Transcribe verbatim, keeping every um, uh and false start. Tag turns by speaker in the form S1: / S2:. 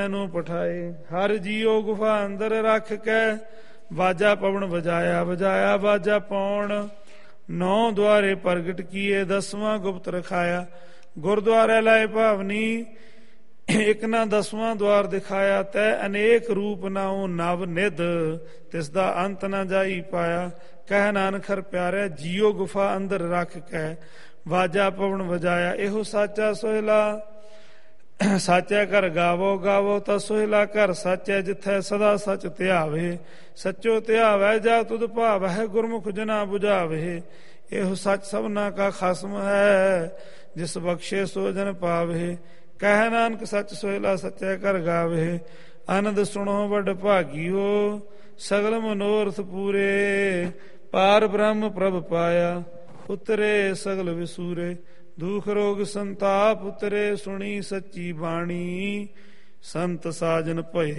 S1: ਨੂੰ ਪਠਾਏ। ਹਰ ਜੀਓ ਗੁਫਾ ਅੰਦਰ ਰੱਖ ਕੇ, ਵਾਜਾ ਪਵਨ ਵਜਾਇਆ ਵਜਾਇਆ ਵਾਜਾ ਪੌਣ। ਨੌ ਦੁਆਰੇ ਪ੍ਰਗਟ ਕੀਏ, ਦਸਵਾਂ ਗੁਪਤ ਰਖਾਇਆ। ਗੁਰਦੁਆਰੇ ਲਾਏ ਭਾਵਨੀ, ਇੱਕ ਨਾ ਦਸਵਾਂ ਦੁਆਰ ਦਿਖਾਇਆ। ਤੈ ਅਨੇਕ ਰੂਪ ਨਾਉ ਨਵ ਨਿਧ, ਤਿਸ ਦਾ ਅੰਤ ਨਾ ਜਾਈ ਪਾਇਆ। ਕਹਿ ਨਾਨਕ ਹਰ ਪਿਆਰੇ, ਜੀਓ ਗੁਫਾ ਅੰਦਰ ਰੱਖ ਕੇ, ਵਾਜਾ ਪਵਨ ਵਜਾਇਆ। ਇਹੋ ਸਾਚਾ ਸੋਹਿਲਾ, ਸਾਚਾ ਘਰ ਗਾਵੋ ਗਾਵੋ ਤਾਂ ਸੋਹਿਲਾ ਘਰ ਸਾਚੈ, ਜਿੱਥੈ ਸਦਾ ਸਚ ਧਿਆਵੇ। ਸੱਚੋ ਧਿਆਵੈ ਜਾ ਤੁਧ ਭਾਵੈ, ਗੁਰਮੁਖ ਜਨਾ ਬੁਝਾਵੇ। ਇਹੋ ਸੱਚ ਸਭਨਾ ਕਾ ਖਸਮ ਹੈ, ਜਿਸ ਬਖਸ਼ੇ ਸੋ ਜਨ ਪਾਵੇ। ਕਹਿ ਨਾਨਕ ਸੱਚ ਸੋਹਿਲਾ ਸੱਚੈ ਘਰ ਗਾਵੇ। ਆਨੰਦ ਸੁਣੋ ਵੱਡ ਭਾਗੀਓ, ਸਗਲ ਮਨੋਰਥ ਪੂਰੇ। ਪਾਰ ਬ੍ਰਹਮ ਪ੍ਰਭ ਪਾਇਆ, ਉਤਰੇ ਸਗਲ ਵਿਸੂਰੇ। ਦੁਖ ਰੋਗ ਸੰਤਾਪ ਉਤਰੇ, ਸੁਣੀ ਸੱਚੀ ਬਾਣੀ। ਸੰਤ ਸਾਜਨ ਭਏ